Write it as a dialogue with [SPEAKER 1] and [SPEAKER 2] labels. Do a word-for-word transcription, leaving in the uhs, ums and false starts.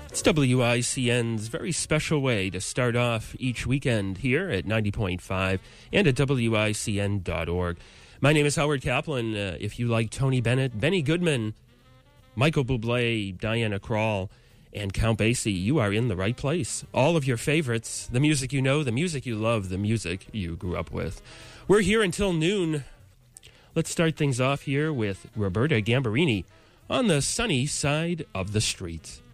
[SPEAKER 1] It's W I C N's very special way to start off each weekend here at ninety point five and at W I C N dot org. My name is Howard Kaplan. Uh, if you like Tony Bennett, Benny Goodman, Michael Bublé, Diana Krall, and Count Basie, you are in the right place. All of your favorites, the music you know, the music you love, the music you grew up with. We're here until noon. Let's start things off here with Roberta Gambarini on the sunny side of the street.